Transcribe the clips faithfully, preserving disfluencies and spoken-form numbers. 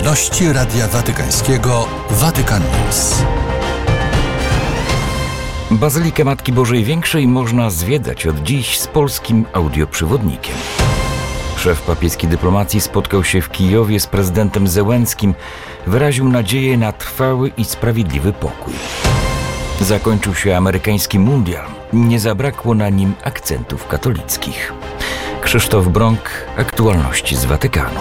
aktualności Radia Watykańskiego Vatican News. Bazylikę Matki Bożej Większej można zwiedzać od dziś z polskim audioprzewodnikiem. Szef papieskiej dyplomacji spotkał się w Kijowie z prezydentem Zełenskim. Wyraził nadzieję na trwały i sprawiedliwy pokój. Zakończył się amerykański mundial. Nie zabrakło na nim akcentów katolickich. Krzysztof Brąk, aktualności z Watykanu.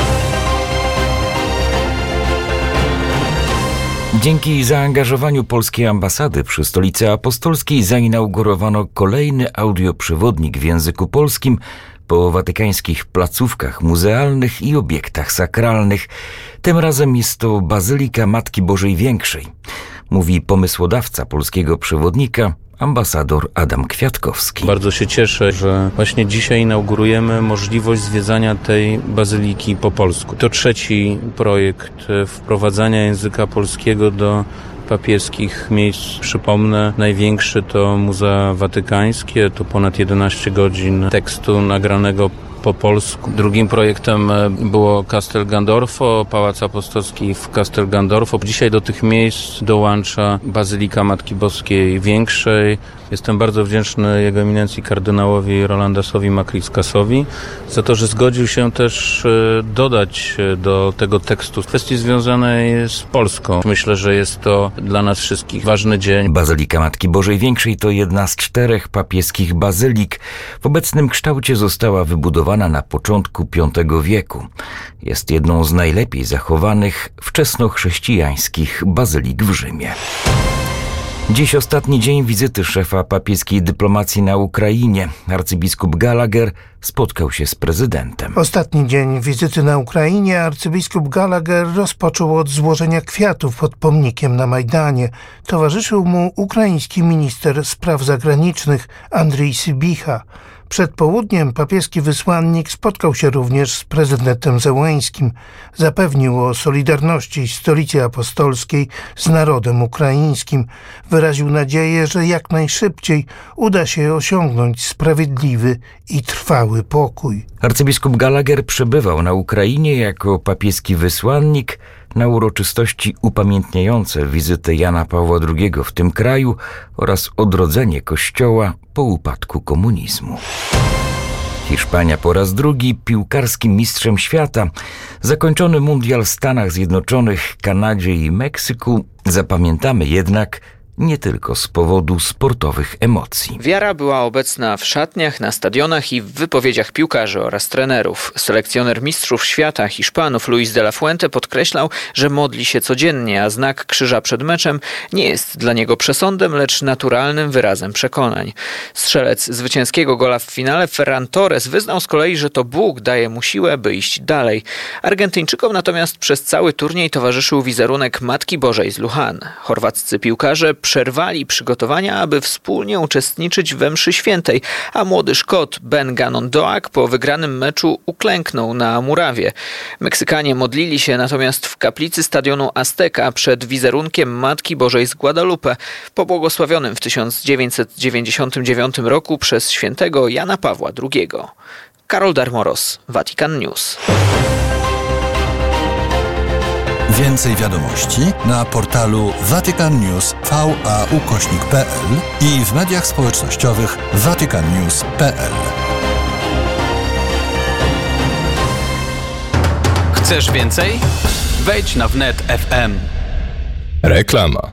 Dzięki zaangażowaniu polskiej ambasady przy Stolicy Apostolskiej zainaugurowano kolejny audioprzewodnik w języku polskim po watykańskich placówkach muzealnych i obiektach sakralnych. Tym razem jest to Bazylika Matki Bożej Większej, mówi pomysłodawca polskiego przewodnika, ambasador Adam Kwiatkowski. Bardzo się cieszę, że właśnie dzisiaj inaugurujemy możliwość zwiedzania tej bazyliki po polsku. To trzeci projekt wprowadzania języka polskiego do papieskich miejsc. Przypomnę, największy to Muzea Watykańskie, to ponad jedenaście godzin tekstu nagranego po polsku. Drugim projektem było Castel Gandolfo, Pałac Apostolski w Castel Gandolfo. Dzisiaj do tych miejsc dołącza Bazylika Matki Boskiej Większej. Jestem bardzo wdzięczny jego eminencji kardynałowi Rolandasowi Makriskasowi za to, że zgodził się też dodać do tego tekstu kwestii związanej z Polską. Myślę, że jest to dla nas wszystkich ważny dzień. Bazylika Matki Bożej Większej to jedna z czterech papieskich bazylik. W obecnym kształcie została wybudowana na początku piątego wieku. Jest jedną z najlepiej zachowanych wczesnochrześcijańskich bazylik w Rzymie. Dziś ostatni dzień wizyty szefa papieskiej dyplomacji na Ukrainie. Arcybiskup Gallagher spotkał się z prezydentem. Ostatni dzień wizyty na Ukrainie arcybiskup Gallagher rozpoczął od złożenia kwiatów pod pomnikiem na Majdanie. Towarzyszył mu ukraiński minister spraw zagranicznych Andrii Sybicha. Przed południem papieski wysłannik spotkał się również z prezydentem Zełenskim. Zapewnił o solidarności Stolicy Apostolskiej z narodem ukraińskim. Wyraził nadzieję, że jak najszybciej uda się osiągnąć sprawiedliwy i trwały pokój. Arcybiskup Gallagher przebywał na Ukrainie jako papieski wysłannik na uroczystości upamiętniające wizytę Jana Pawła drugiego w tym kraju oraz odrodzenie Kościoła po upadku komunizmu. Hiszpania po raz drugi piłkarskim mistrzem świata. Zakończony mundial w Stanach Zjednoczonych, Kanadzie i Meksyku zapamiętamy jednak nie tylko z powodu sportowych emocji. Wiara była obecna w szatniach, na stadionach i w wypowiedziach piłkarzy oraz trenerów. Selekcjoner mistrzów świata Hiszpanów Luis de la Fuente podkreślał, że modli się codziennie, a znak krzyża przed meczem nie jest dla niego przesądem, lecz naturalnym wyrazem przekonań. Strzelec zwycięskiego gola w finale Ferran Torres wyznał z kolei, że to Bóg daje mu siłę, by iść dalej. Argentyńczykom natomiast przez cały turniej towarzyszył wizerunek Matki Bożej z Lujan. Chorwaccy piłkarze przerwali przygotowania, aby wspólnie uczestniczyć we mszy świętej, a młody Szkot Ben Gannon Doak po wygranym meczu uklęknął na murawie. Meksykanie modlili się natomiast w kaplicy stadionu Azteca przed wizerunkiem Matki Bożej z Guadalupe, pobłogosławionym w tysiąc dziewięćset dziewięćdziesiątym dziewiątym roku przez świętego Jana Pawła drugiego. Karol Darmoros, Vatican News. Więcej wiadomości na portalu Vatican News V A ukośnik P L i w mediach społecznościowych vatican news kropka p l. Chcesz więcej? Wejdź na wnet kropka f m. Reklama.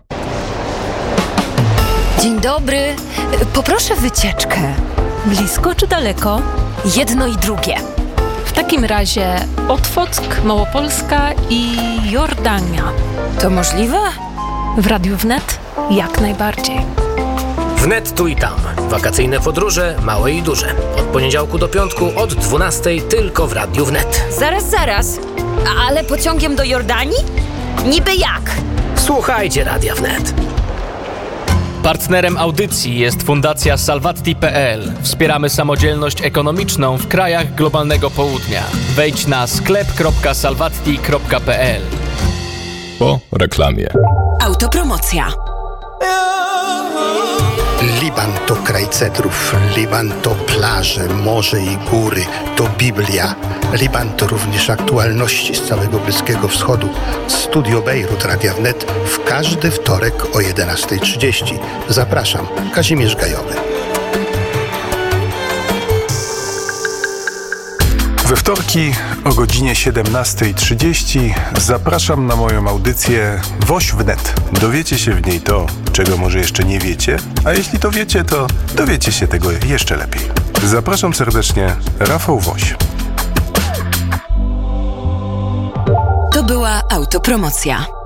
Dzień dobry. Poproszę wycieczkę. Blisko czy daleko? Jedno i drugie. W takim razie Otwock, Małopolska i Jordania. To możliwe? W Radiu Wnet jak najbardziej. Wnet tu i tam. Wakacyjne podróże, małe i duże. Od poniedziałku do piątku od dwunastej tylko w Radiu Wnet. Zaraz, zaraz. Ale pociągiem do Jordanii? Niby jak? Słuchajcie Radia Wnet. Partnerem audycji jest Fundacja Salvatti kropka p l. Wspieramy samodzielność ekonomiczną w krajach globalnego południa. Wejdź na sklep kropka salvatti kropka p l. Po reklamie. Autopromocja. Liban to kraj cedrów, Liban to plaże, morze i góry, to Biblia. Liban to również aktualności z całego Bliskiego Wschodu. Studio Bejrut Radia Wnet w każdy wtorek o jedenasta trzydzieści. Zapraszam, Kazimierz Gajowy. We wtorki o godzinie siedemnasta trzydzieści zapraszam na moją audycję Woś Wnet. Dowiecie się w niej to, czego może jeszcze nie wiecie, a jeśli to wiecie, to dowiecie się tego jeszcze lepiej. Zapraszam serdecznie, Rafał Woś. To była autopromocja.